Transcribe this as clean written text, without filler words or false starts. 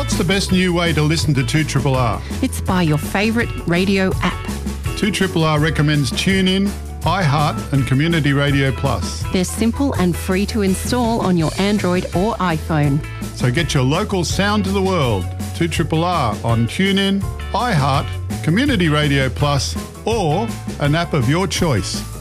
What's the best new way to listen to 2RRR? It's by your favourite radio app. 2RRR recommends TuneIn, iHeart and Community Radio Plus. They're simple and free to install on your Android or iPhone. So get your local sound to the world. 2RRR on TuneIn, iHeart, Community Radio Plus or an app of your choice.